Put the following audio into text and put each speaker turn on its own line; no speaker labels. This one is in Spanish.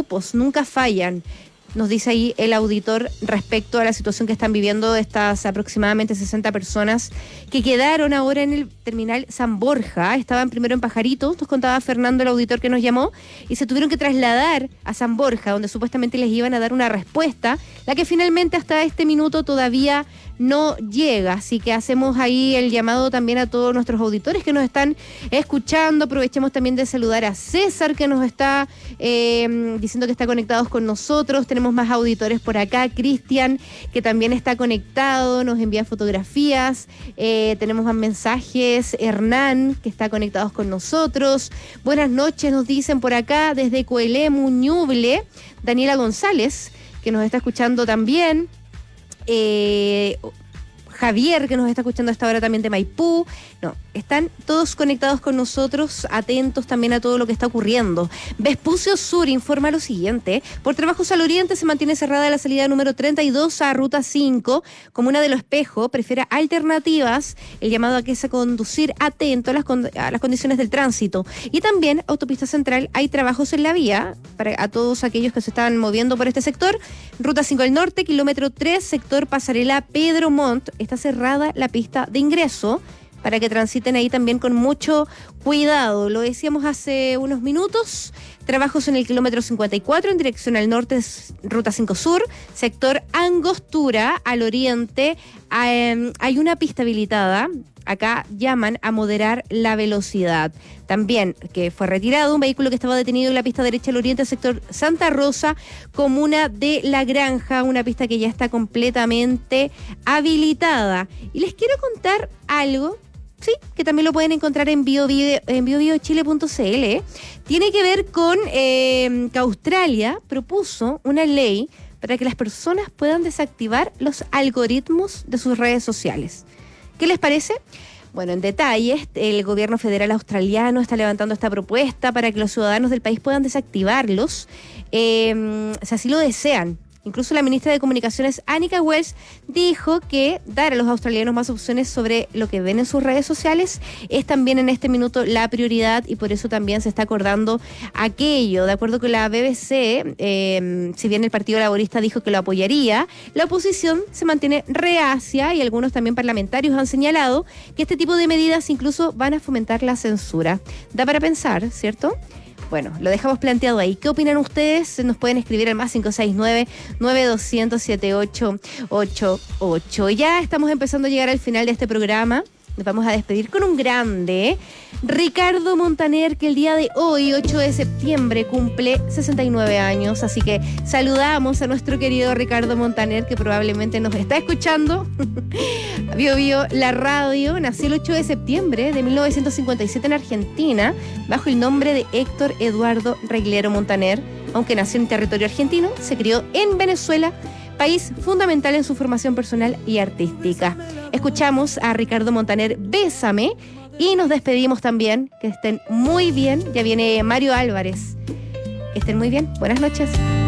cupos, nunca fallan. Nos dice ahí el auditor respecto a la situación que están viviendo estas aproximadamente 60 personas que quedaron ahora en el terminal San Borja. Estaban primero en Pajaritos, nos contaba Fernando, el auditor que nos llamó, y se tuvieron que trasladar a San Borja, donde supuestamente les iban a dar una respuesta, la que finalmente hasta este minuto todavía no llega. Así que hacemos ahí el llamado también a todos nuestros auditores que nos están escuchando. Aprovechemos también de saludar a César, que nos está diciendo que está conectados con nosotros. Tenemos más auditores por acá. Cristian, que también está conectado, nos envía fotografías. Tenemos más mensajes. Hernán, que está conectados con nosotros. Buenas noches, nos dicen por acá desde Coelemu, Ñuble. Daniela González, que nos está escuchando también. Javier, que nos está escuchando a esta hora también de Maipú. No, están todos conectados con nosotros, atentos también a todo lo que está ocurriendo. Vespucio Sur informa lo siguiente: por trabajos al oriente se mantiene cerrada la salida número 32 a Ruta 5, comuna de Lo Espejo. Prefiera alternativas, el llamado a que es a conducir atento a las condiciones del tránsito. Y también Autopista Central, hay trabajos en la vía para a todos aquellos que se están moviendo por este sector. Ruta 5 al norte, kilómetro 3, sector Pasarela Pedro Montt, está cerrada la pista de ingreso para que transiten ahí también con mucho cuidado. Lo decíamos hace unos minutos. Trabajos en el kilómetro 54 en dirección al norte, Ruta 5 Sur, sector Angostura al oriente. Hay una pista habilitada. Acá llaman a moderar la velocidad. También que fue retirado un vehículo que estaba detenido en la pista derecha al oriente, sector Santa Rosa, comuna de La Granja, una pista que ya está completamente habilitada. Y les quiero contar algo, sí, que también lo pueden encontrar en biobiochile.cl. Tiene que ver con que Australia propuso una ley para que las personas puedan desactivar los algoritmos de sus redes sociales. ¿Qué les parece? Bueno, en detalle, el gobierno federal australiano está levantando esta propuesta para que los ciudadanos del país puedan desactivarlos, si así lo desean. Incluso la ministra de Comunicaciones, Annika Wells, dijo que dar a los australianos más opciones sobre lo que ven en sus redes sociales es también en este minuto la prioridad, y por eso también se está acordando aquello. De acuerdo con la BBC, si bien el Partido Laborista dijo que lo apoyaría, la oposición se mantiene reacia, y algunos también parlamentarios han señalado que este tipo de medidas incluso van a fomentar la censura. Da para pensar, ¿cierto? Bueno, lo dejamos planteado ahí. ¿Qué opinan ustedes? Nos pueden escribir al más 569-9200-7888. Ya estamos empezando a llegar al final de este programa. Nos vamos a despedir con un grande, Ricardo Montaner, que el día de hoy, 8 de septiembre, cumple 69 años. Así que saludamos a nuestro querido Ricardo Montaner, que probablemente nos está escuchando. Bio, la radio. Nació el 8 de septiembre de 1957 en Argentina, bajo el nombre de Héctor Eduardo Reglero Montaner. Aunque nació en territorio argentino, se crió en Venezuela, país fundamental en su formación personal y artística. Escuchamos a Ricardo Montaner, Bésame, y nos despedimos también. Que estén muy bien. Ya viene Mario Álvarez. Que estén muy bien. Buenas noches.